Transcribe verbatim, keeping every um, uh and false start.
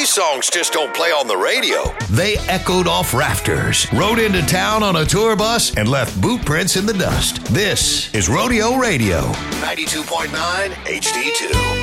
These songs just don't play on the radio. They echoed off rafters, rode into town on a tour bus, and left boot prints in the dust. This is Rodeo Radio. ninety-two point nine H D two.